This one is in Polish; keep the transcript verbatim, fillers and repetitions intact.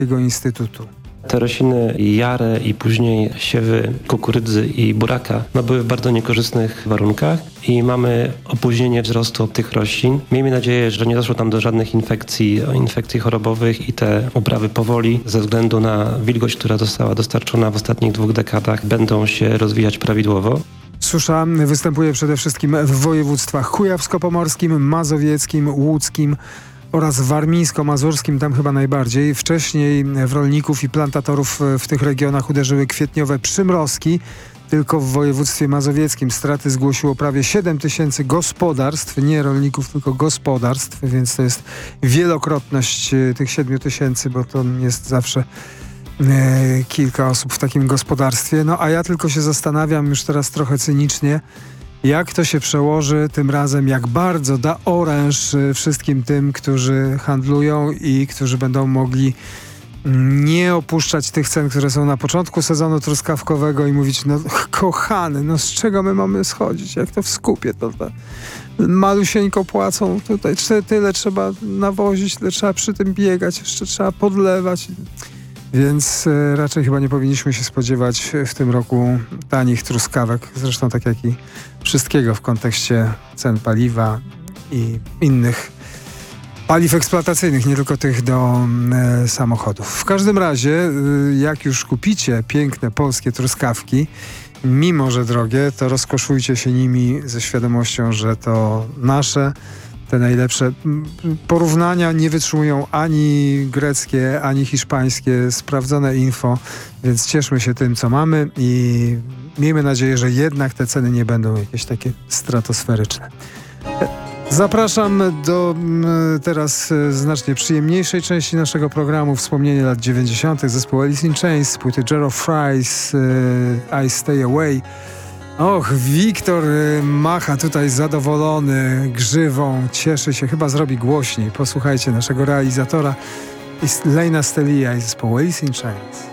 Polskiego Instytutu. Te rośliny jarę i później siewy kukurydzy i buraka no, były w bardzo niekorzystnych warunkach i mamy opóźnienie wzrostu tych roślin. Miejmy nadzieję, że nie doszło tam do żadnych infekcji, infekcji chorobowych i te uprawy powoli ze względu na wilgoć, która została dostarczona w ostatnich dwóch dekadach, będą się rozwijać prawidłowo. Susza występuje przede wszystkim w województwach kujawsko-pomorskim, mazowieckim, łódzkim oraz warmińsko-mazurskim, tam chyba najbardziej. Wcześniej w rolników i plantatorów w tych regionach uderzyły kwietniowe przymrozki. Tylko w województwie mazowieckim straty zgłosiło prawie siedem tysięcy gospodarstw, nie rolników, tylko gospodarstw, więc to jest wielokrotność tych siedmiu tysięcy, bo to jest zawsze e, kilka osób w takim gospodarstwie. No a ja tylko się zastanawiam już teraz trochę cynicznie, jak to się przełoży tym razem, jak bardzo da oręż wszystkim tym, którzy handlują i którzy będą mogli nie opuszczać tych cen, które są na początku sezonu truskawkowego i mówić, no kochany, no z czego my mamy schodzić, jak to w skupie, to, to malusieńko płacą, tutaj tyle trzeba nawozić, tyle trzeba przy tym biegać, jeszcze trzeba podlewać. Więc e, raczej chyba nie powinniśmy się spodziewać w tym roku tanich truskawek, zresztą tak jak i wszystkiego w kontekście cen paliwa i innych paliw eksploatacyjnych, nie tylko tych do e, samochodów. W każdym razie, e, jak już kupicie piękne polskie truskawki, mimo że drogie, to rozkoszujcie się nimi ze świadomością, że to nasze. Te najlepsze porównania nie wytrzymują ani greckie, ani hiszpańskie, sprawdzone info, więc cieszmy się tym, co mamy i miejmy nadzieję, że jednak te ceny nie będą jakieś takie stratosferyczne. Zapraszam do teraz znacznie przyjemniejszej części naszego programu. Wspomnienie lat dziewięćdziesiątych. Zespół Alice in Chains z płyty Jero Fry's I Stay Away. Och, Wiktor macha tutaj zadowolony grzywą, cieszy się, chyba zrobi głośniej. Posłuchajcie naszego realizatora Lejna Stelia i zespołu Alice in Chains.